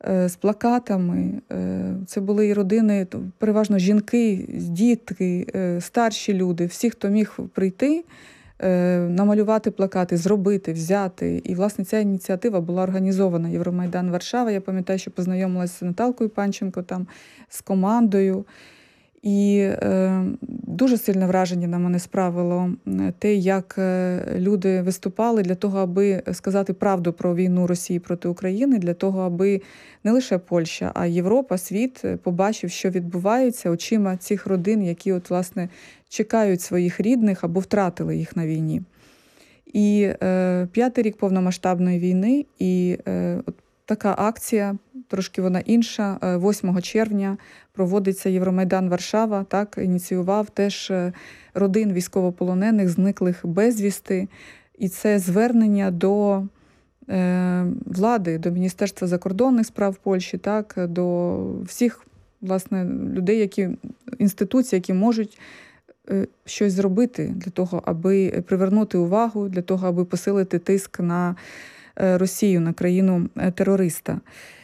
з плакатами. Це були і родини, переважно жінки, дітки, старші люди, всі, хто міг прийти, намалювати плакати, зробити, взяти. І, власне, ця ініціатива була організована Євромайдан Варшава. Я пам'ятаю, що познайомилася з Наталкою Панченко, там, з командою. І дуже сильне враження на мене справило те, як люди виступали для того, аби сказати правду про війну Росії проти України, для того, аби не лише Польща, а Європа, світ побачив, що відбувається очима цих родин, які от, власне, чекають своїх рідних або втратили їх на війні. І 5-й рік повномасштабної війни, і от така акція, трошки вона інша, 8 червня проводиться Євромайдан Варшава, так, ініціював теж родин військовополонених, зниклих безвісти. І це звернення до влади, до Міністерства закордонних справ Польщі, так, до всіх, власне, людей, інституцій, які можуть щось зробити для того, аби привернути увагу, для того, аби посилити тиск на Росію, на країну-терориста.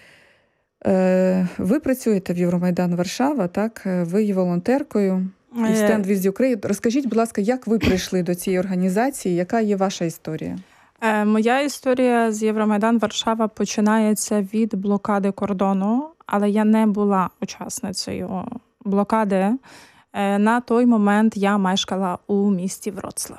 Ви працюєте в Євромайдан Варшава, так? Ви є волонтеркою і Stand with Ukraine. Розкажіть, будь ласка, як ви прийшли до цієї організації? Яка є ваша історія? Моя історія з Євромайдан Варшава починається від блокади кордону, але я не була учасницею блокади. На той момент я мешкала у місті Вроцлав.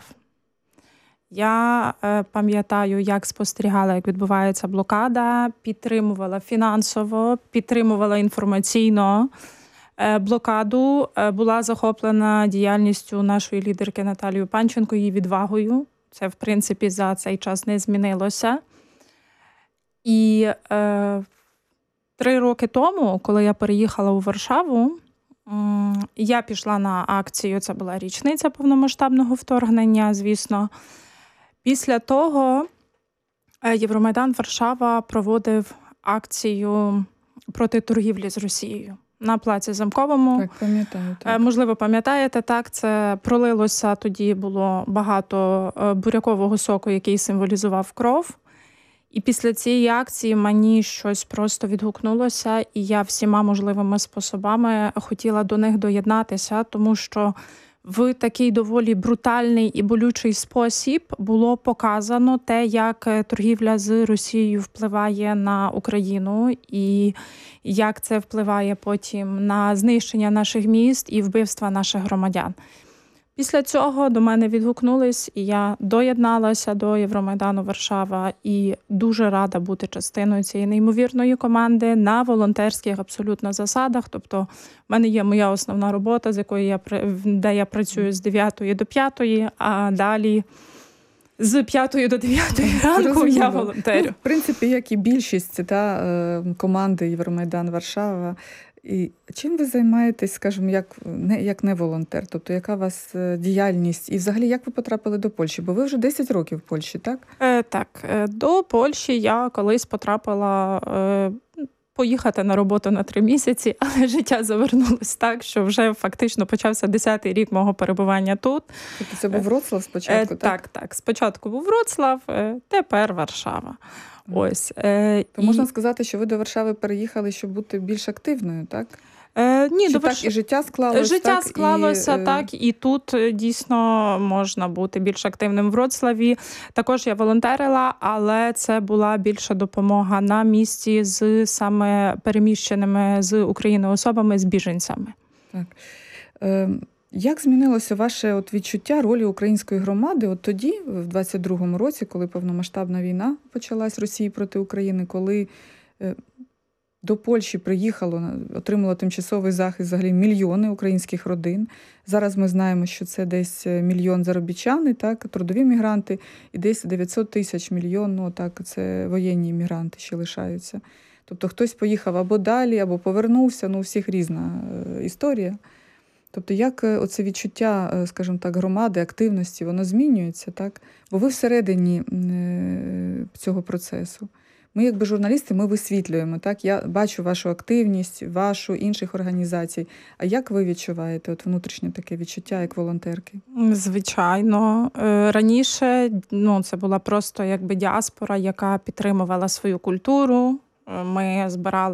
Я пам'ятаю, як спостерігала, як відбувається блокада, підтримувала фінансово, підтримувала інформаційно блокаду, була захоплена діяльністю нашої лідерки Наталії Панченко, її відвагою. Це, в принципі, за цей час не змінилося. І 3 роки тому, коли я переїхала у Варшаву, я пішла на акцію, це була річниця повномасштабного вторгнення, звісно. Після того Євромайдан Варшава проводив акцію проти торгівлі з Росією на плаці Замковому. Так, пам'ятаю. Так. Можливо, пам'ятаєте, так, це пролилося, тоді було багато бурякового соку, який символізував кров. І після цієї акції мені щось просто відгукнулося, і я всіма можливими способами хотіла до них доєднатися, тому що в такий доволі брутальний і болючий спосіб було показано те, як торгівля з Росією впливає на Україну і як це впливає потім на знищення наших міст і вбивства наших громадян. Після цього до мене відгукнулись, і я доєдналася до Євромайдану Варшава і дуже рада бути частиною цієї неймовірної команди на волонтерських абсолютно засадах. Тобто в мене є моя основна робота, де я працюю з 9 до 5, а далі з 5 до 9 ранку я волонтерю. В принципі, як і більшість команди Євромайдан Варшава. І чим ви займаєтесь, скажімо, як не волонтер? Тобто, яка у вас діяльність? І взагалі, як ви потрапили до Польщі? Бо ви вже 10 років в Польщі, так? Так. До Польщі я колись потрапила поїхати на роботу на 3 місяці, але життя завернулось так, що вже фактично почався 10-й рік мого перебування тут. Тобто це був Вроцлав спочатку, так? Так. Спочатку був Вроцлав, тепер Варшава. Ось. То можна сказати, що ви до Варшави переїхали, щоб бути більш активною, так? Ні, так і життя склалося? Життя склалося, так. І тут дійсно можна бути більш активним в Вроцлаві. Також я волонтерила, але це була більша допомога на місці з саме переміщеними з України особами, з біженцями. Так. Як змінилося ваше відчуття ролі української громади от тоді, в 22-му році, коли повномасштабна війна почалась Росії проти України, коли до Польщі приїхало, отримало тимчасовий захист взагалі мільйони українських родин. Зараз ми знаємо, що це десь 1 мільйон заробітчани, так, трудові мігранти, і десь 900 тисяч мільйон, так, це воєнні мігранти ще лишаються. Тобто хтось поїхав або далі, або повернувся, у всіх різна історія. Тобто як оце відчуття, скажімо так, громади, активності, воно змінюється, так? Бо ви всередині цього процесу. Ми, якби журналісти, ми висвітлюємо, так? Я бачу вашу активність, вашу, інших організацій. А як ви відчуваєте внутрішнє таке відчуття, як волонтерки? Звичайно. Раніше це була просто якби діаспора, яка підтримувала свою культуру. Ми збирали